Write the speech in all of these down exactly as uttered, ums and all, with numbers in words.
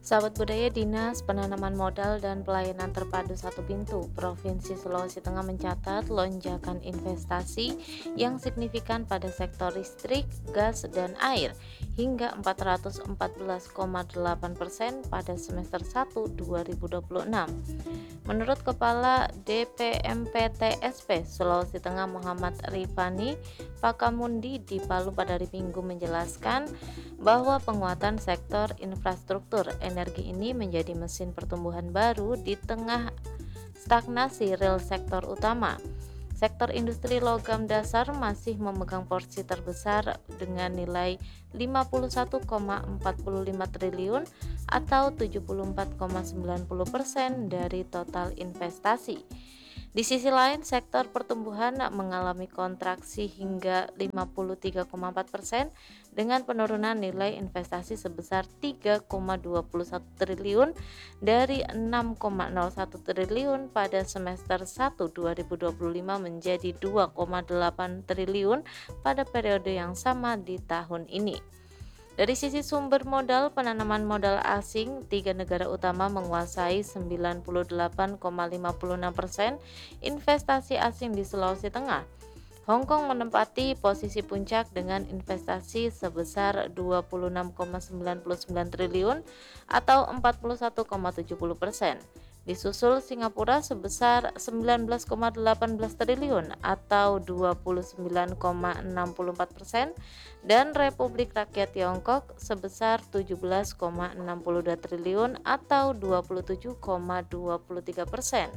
Sahabat budaya Dinas Penanaman Modal dan Pelayanan Terpadu Satu Pintu Provinsi Sulawesi Tengah mencatat lonjakan investasi yang signifikan pada sektor listrik, gas, dan air hingga empat ratus empat belas koma delapan persen pada semester satu dua ribu dua puluh enam. Menurut Kepala D P M P T S P Sulawesi Tengah Muhammad Rifani Pakamundi di Palu pada hari Minggu menjelaskan bahwa penguatan sektor infrastruktur energi ini menjadi mesin pertumbuhan baru di tengah stagnasi real sektor utama. Sektor industri logam dasar masih memegang porsi terbesar dengan nilai lima puluh satu koma empat lima triliun atau tujuh puluh empat koma sembilan puluh persen dari total investasi. Di sisi lain, sektor pertumbuhan mengalami kontraksi hingga lima puluh tiga koma empat persen dengan penurunan nilai investasi sebesar tiga koma dua satu triliun dari enam koma nol satu triliun pada semester satu dua ribu dua puluh lima menjadi dua koma delapan triliun pada periode yang sama di tahun ini. Dari sisi sumber modal, penanaman modal asing, tiga negara utama menguasai sembilan puluh delapan koma lima enam persen investasi asing di Sulawesi Tengah. Hong Kong menempati posisi puncak dengan investasi sebesar dua puluh enam koma sembilan sembilan triliun atau empat puluh satu koma tujuh puluh persen. Disusul Singapura sebesar sembilan belas koma delapan belas triliun atau dua puluh sembilan koma enam empat persen dan Republik Rakyat Tiongkok sebesar tujuh belas koma enam dua triliun atau dua puluh tujuh koma dua tiga persen.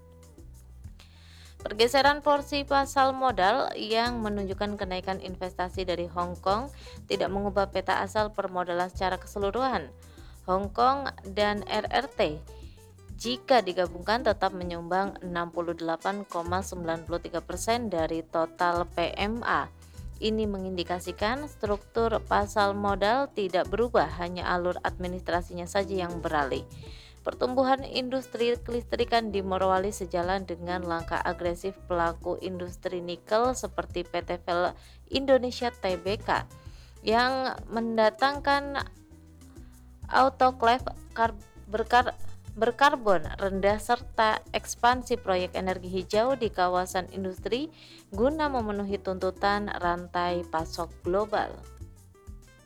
Pergeseran porsi pasar modal yang menunjukkan kenaikan investasi dari Hong Kong tidak mengubah peta asal permodalan secara keseluruhan. Hong Kong dan R R T jika digabungkan tetap menyumbang enam puluh delapan koma sembilan tiga persen dari total P M A. Ini mengindikasikan struktur pasar modal tidak berubah, hanya alur administrasinya saja yang beralih. Pertumbuhan industri kelistrikan di Morowali sejalan dengan langkah agresif pelaku industri nikel seperti P T Vel Indonesia T B K yang mendatangkan autoklaf berkar berkarbon rendah serta ekspansi proyek energi hijau di kawasan industri guna memenuhi tuntutan rantai pasok global.